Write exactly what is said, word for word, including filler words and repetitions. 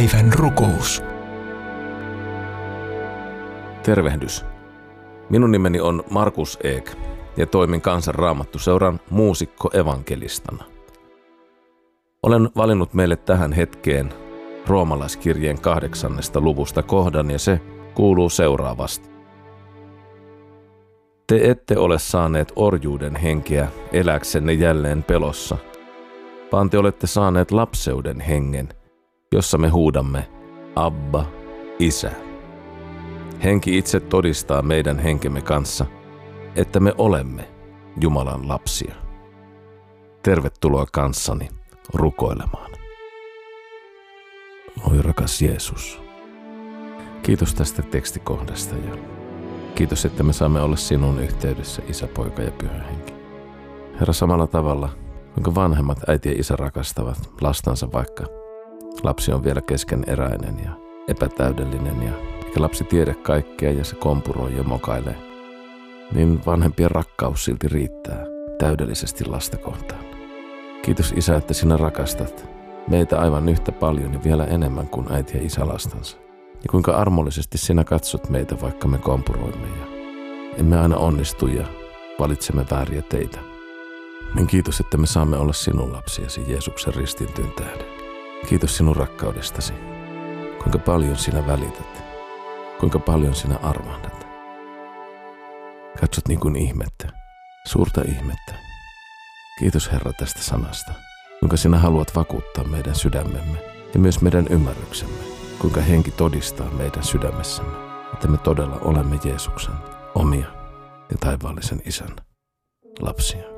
Päivän rukous. Tervehdys. Minun nimeni on Markus Eek ja toimin Kansan Raamattuseuran muusikko-evankelistana. Olen valinnut meille tähän hetkeen roomalaiskirjeen kahdeksannesta luvusta kohdan ja se kuuluu seuraavasti. Te ette ole saaneet orjuuden henkeä eläksenne jälleen pelossa, vaan te olette saaneet lapseuden hengen, jossa me huudamme, Abba, Isä. Henki itse todistaa meidän henkemme kanssa, että me olemme Jumalan lapsia. Tervetuloa kanssani rukoilemaan. Oi rakas Jeesus, kiitos tästä tekstikohdasta ja kiitos, että me saamme olla sinun yhteydessä, Isä, Poika ja Pyhä Henki. Herra, samalla tavalla, kuinka vanhemmat äiti ja isä rakastavat lastansa, vaikka lapsi on vielä keskeneräinen ja epätäydellinen ja eikä lapsi tiedä kaikkea ja se kompuroi ja mokailee, niin vanhempien rakkaus silti riittää täydellisesti lasta kohtaan. Kiitos Isä, että sinä rakastat meitä aivan yhtä paljon ja vielä enemmän kuin äiti ja isä lastansa. Ja kuinka armollisesti sinä katsot meitä, vaikka me kompuroimme ja emme aina onnistu ja valitsemme vääriä teitä. Niin kiitos, että me saamme olla sinun lapsiasi Jeesuksen ristintyön tähden. Kiitos sinun rakkaudestasi. Kuinka paljon sinä välität. Kuinka paljon sinä armahdat. Katsot niin kuin ihmettä. Suurta ihmettä. Kiitos Herra tästä sanasta. Kuinka sinä haluat vakuuttaa meidän sydämemme ja myös meidän ymmärryksemme. Kuinka henki todistaa meidän sydämessämme, että me todella olemme Jeesuksen omia ja taivaallisen Isän lapsia.